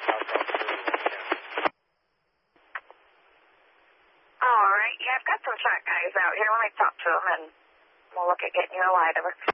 All right. Yeah, I've got some shot guys out here. Let me talk to them, and we'll look at getting you a light of it.